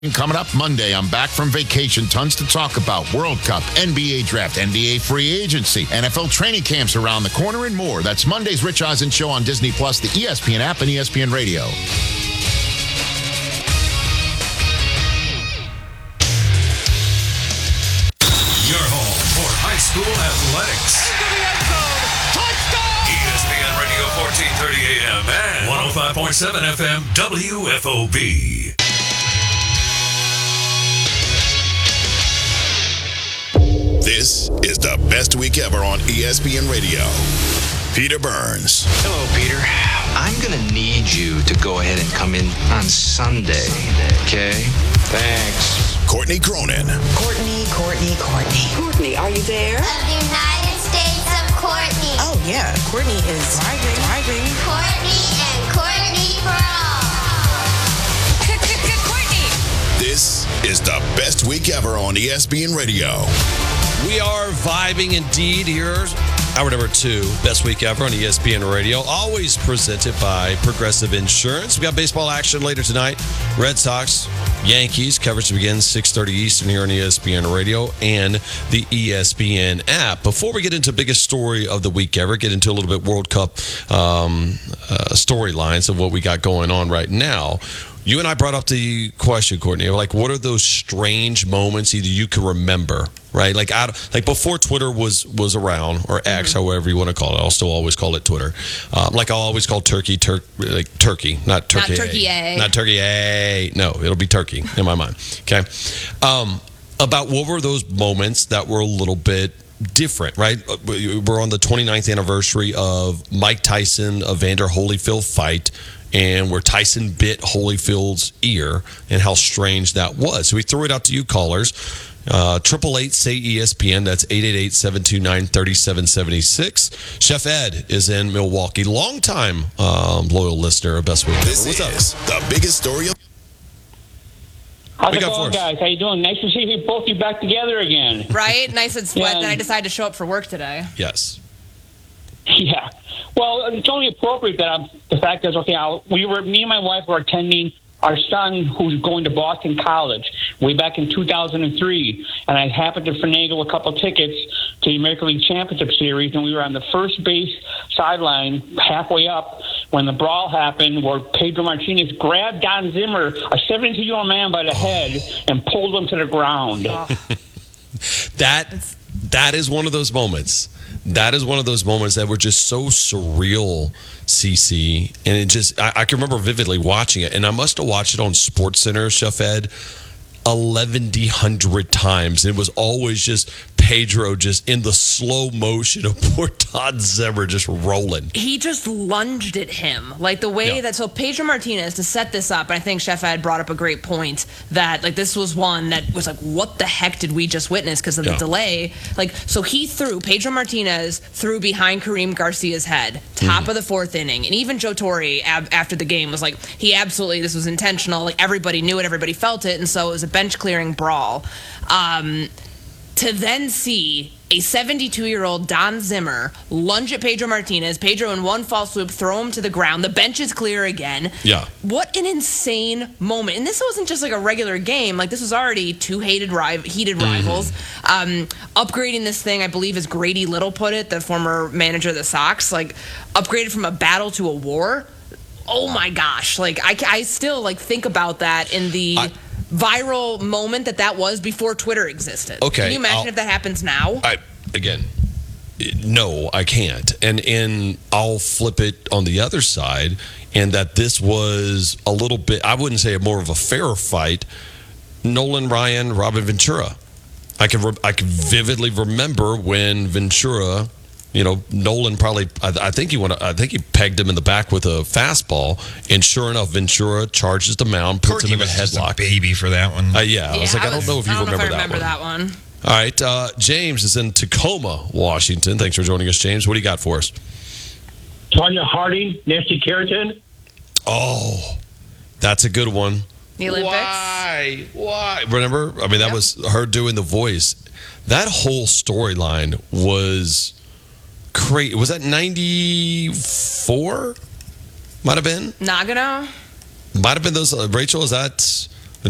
Coming up Monday, I'm back from vacation. Tons to talk about. World Cup, NBA draft, NBA free agency, NFL training camps around the corner, and more. That's Monday's Rich Eisen Show on Disney+, the ESPN app, and ESPN Radio. Your home for high school athletics. Into the end zone. Touchdown! ESPN Radio 1430 AM and 105.7 FM WFOB. This is the best week ever on ESPN Radio. Peter Burns. Hello, Peter. I'm going to need you to go ahead and come in on Sunday, okay? Thanks. Courtney Cronin. Courtney. Courtney, are you there? Of the United States of Courtney. Oh, yeah. Courtney is driving. Courtney and Courtney for all. Courtney! This is the best week ever on ESPN Radio. We are vibing indeed here. Hour number 2, best week ever on ESPN Radio. Always presented by Progressive Insurance. We got baseball action later tonight. Red Sox, Yankees. Coverage begins 6:30 Eastern here on ESPN Radio and the ESPN app. Before we get into biggest story of the week ever, get into a little bit World Cup storylines of what we got going on right now. You and I brought up the question, Courtney, like what are those strange moments either you can remember, right? Like before Twitter was around, or X, however you want to call it. I'll still always call it Twitter. Like I'll always call Turkey, not Turkey. Not Turkey A. Not Turkey A. No, it'll be Turkey in my mind. Okay. About what were those moments that were a little bit different, right? We're on the 29th anniversary of Mike Tyson, Evander Holyfield fight, and where Tyson bit Holyfield's ear, and how strange that was. So we threw it out to you callers. 888-SAY-ESPN. That's 888-729-3776. Chef Ed is in Milwaukee. Longtime loyal listener of Best Week Ever. This What's up? is the biggest story of... How's it going, guys? How you doing? Nice to see you both back together again. Right? Nice and sweat. Yeah. Then I decided to show up for work today. Yes. Yeah. Well, it's only appropriate that the fact is, okay, me and my wife were attending our son who's going to Boston College way back in 2003, and I happened to finagle a couple tickets to the American League Championship Series, and we were on the first base sideline halfway up when the brawl happened where Pedro Martinez grabbed Don Zimmer, a 72-year-old man, by the head and pulled him to the ground. That is one of those moments. That is one of those moments that were just so surreal, CC. And it just, I can remember vividly watching it. And I must have watched it on SportsCenter, Chef Ed, 1,100 times. It was always just Pedro just in the slow motion of poor Don Zimmer just rolling. He just lunged at him. Like the way that, so Pedro Martinez, to set this up, and I think Chef Ed brought up a great point, that like this was one that was like, what the heck did we just witness because of the delay? Like, so Pedro Martinez threw behind Kareem Garcia's head, top of the 4th inning. And even Joe Torre, after the game, was like, this was intentional. Like everybody knew it, everybody felt it. And so it was a bench clearing brawl. To then see a 72-year-old Don Zimmer lunge at Pedro Martinez, Pedro in one false swoop, throw him to the ground. The bench is clear again. Yeah. What an insane moment. And this wasn't just like a regular game. Like this was already two heated rivals. Upgrading this thing, I believe, as Grady Little put it, the former manager of the Sox, like upgraded from a battle to a war. Oh my gosh. Like I still like think about that in the viral moment that was before Twitter existed. Okay. Can you imagine if that happens now? No, I can't. And I'll flip it on the other side, and that this was a little bit, I wouldn't say more of a fair fight. Nolan Ryan, Robin Ventura. I can vividly remember when Ventura, Nolan probably, I think he pegged him in the back with a fastball, and sure enough, Ventura charges the mound, puts him in a headlock. Just a baby for that one. I was like, I don't know if you remember that one. All right, James is in Tacoma, Washington. Thanks for joining us, James. What do you got for us? Tonya Harding, Nancy Kerrigan. Oh, that's a good one. The Olympics. Why? Remember? I mean, that was her doing the voice. That whole storyline was great. Was that 94? Might have been. Nagano? Might have been those. Rachel, is that